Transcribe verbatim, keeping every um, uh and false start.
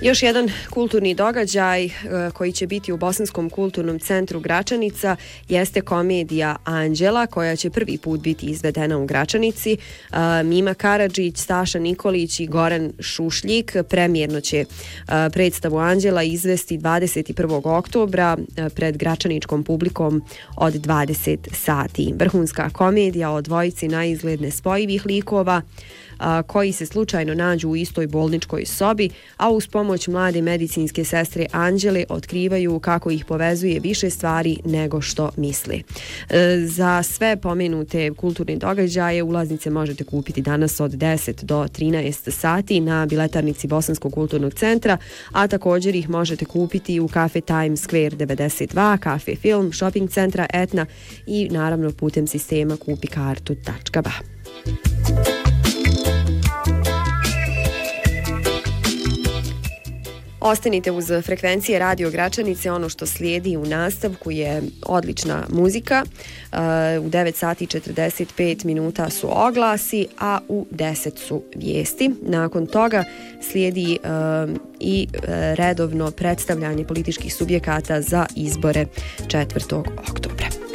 Još jedan kulturni događaj koji će biti u Bosanskom kulturnom centru Gračanica jeste komedija Anđela, koja će prvi put biti izvedena u Gračanici. Mima Karadžić, Staša Nikolić i Goran Šušljik premijerno će predstavu Anđela izvesti dvadeset prvog oktobra pred gračaničkom publikom od dvadeset sati. Vrhunska komedija o dvojici naizgled nespojivih likova koji se slučajno nađu u istoj bolničkoj sobi, a uz pomoć mlade medicinske sestre Anđele otkrivaju kako ih povezuje više stvari nego što misle. Za sve pomenute kulturne događaje ulaznice možete kupiti danas od deset do trinaest sati na biletarnici Bosanskog kulturnog centra, a također ih možete kupiti u kafe Times Square devedeset dva, kafe Film, shopping centra Etna i naravno putem sistema kupi kartu tačka ba. Ostanite uz frekvencije Radio Gračanice, ono što slijedi u nastavku je odlična muzika. U devet sati i četrdeset pet minuta su oglasi, a u deset su vijesti. Nakon toga slijedi um, i redovno predstavljanje političkih subjekata za izbore četvrtog oktobra.